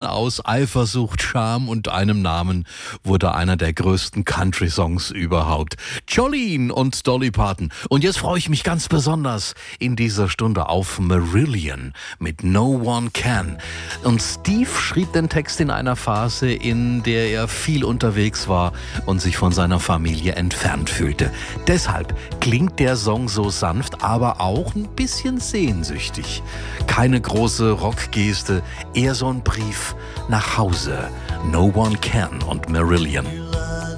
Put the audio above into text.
aus Eifersucht, Scham und einem Namen wurde einer der größten Country-Songs überhaupt. Jolene und Dolly Parton. Und jetzt freue ich mich ganz besonders in dieser Stunde auf Marillion mit No One Can. Und Steve schrieb den Text in einer Phase, in der er viel unterwegs war und sich von seiner Familie entfernt fühlte. Deshalb klingt der Song so sanft, aber auch ein bisschen sehnsüchtig. Keine große Rockgeste, eher so ein Brief nach Hause. No One Can und Marillion.